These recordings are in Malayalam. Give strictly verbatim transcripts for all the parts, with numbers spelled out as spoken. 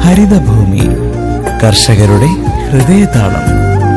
ഹരിതഭൂമി കർഷകരുടെ ഹൃദയതാളം.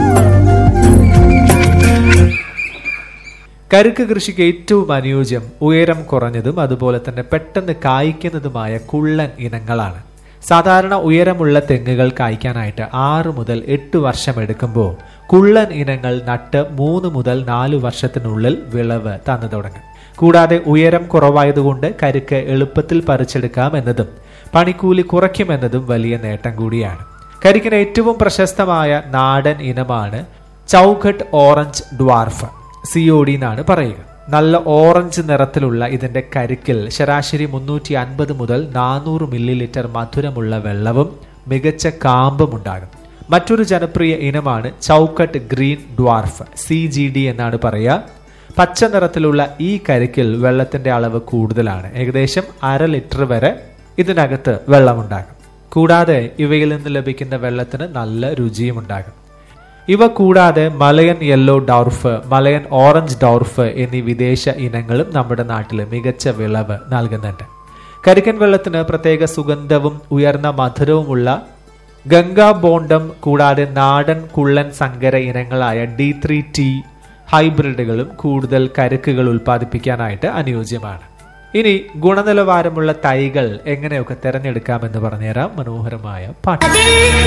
കരുക്ക് കൃഷിക്ക് ഏറ്റവും അനുയോജ്യം ഉയരം കുറഞ്ഞതും അതുപോലെ തന്നെ പെട്ടെന്ന് കായ്ക്കുന്നതുമായ കുള്ളൻ ഇനങ്ങളാണ്. സാധാരണ ഉയരമുള്ള തെങ്ങുകൾ കായ്ക്കാനായിട്ട് ആറ് മുതൽ എട്ട് വർഷം എടുക്കുമ്പോൾ കുള്ളൻ ഇനങ്ങൾ നട്ട് മൂന്ന് മുതൽ നാല് വർഷത്തിനുള്ളിൽ വിളവ് തന്നു തുടങ്ങും. കൂടാതെ ഉയരം കുറവായതുകൊണ്ട് കരുക്ക് എളുപ്പത്തിൽ പറിച്ചെടുക്കാം എന്നതും പണിക്കൂലി കുറയ്ക്കുമെന്നതും വലിയ നേട്ടം കൂടിയാണ്. കരിക്കിന് ഏറ്റവും പ്രശസ്തമായ നാടൻ ഇനമാണ് ചൗഘട്ട് orange dwarf, C O D എന്നാണ് പറയുക. നല്ല ഓറഞ്ച് നിറത്തിലുള്ള ഇതിന്റെ കരിക്കിൽ ശരാശരി മുന്നൂറ്റി അൻപത് മുതൽ നാനൂറ് മില്ലി ലിറ്റർ മധുരമുള്ള വെള്ളവും മികച്ച കാമ്പും ഉണ്ടാകും. മറ്റൊരു ജനപ്രിയ ഇനമാണ് ചൗഘട്ട് green dwarf, C G D എന്നാണ് പറയുക. പച്ച നിറത്തിലുള്ള ഈ കരിക്കിൽ വെള്ളത്തിന്റെ അളവ് കൂടുതലാണ്. ഏകദേശം അര ലിറ്റർ വരെ ഇതിനകത്ത് വെള്ളമുണ്ടാകും. കൂടാതെ ഇവയിൽ നിന്ന് ലഭിക്കുന്ന വെള്ളത്തിന് നല്ല രുചിയും ഉണ്ടാകും. ഇവ കൂടാതെ മലയൻ യെല്ലോ ഡോർഫ്, മലയൻ ഓറഞ്ച് ഡോർഫ് എന്നീ വിദേശ ഇനങ്ങളും നമ്മുടെ നാട്ടിൽ മികച്ച വിളവ് നൽകുന്നുണ്ട്. കരിക്കൻ വെള്ളത്തിന് പ്രത്യേക സുഗന്ധവും ഉയർന്ന മധുരവുമുള്ള ഗംഗാ ബോണ്ടം കൂടാതെ നാടൻ കുള്ളൻ സങ്കര ഇനങ്ങളായ ഡി ത്രീ ടി ഹൈബ്രിഡുകളും കൂടുതൽ കരുക്കുകൾ ഉൽപ്പാദിപ്പിക്കാനായിട്ട് അനുയോജ്യമാണ്. ഇനി ഗുണനിലവാരമുള്ള തൈകൾ എങ്ങനെയൊക്കെ തിരഞ്ഞെടുക്കാമെന്ന് പറഞ്ഞുതരാം മനോഹരമായ പാട്ട്.